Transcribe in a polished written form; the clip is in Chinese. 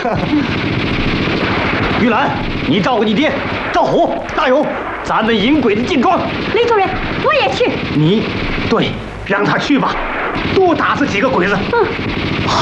玉兰，你照顾你爹。赵虎、大勇，咱们引鬼子进庄。 雷主任，我也去。 对，让他去吧，多打死几个鬼子。 嗯。 好。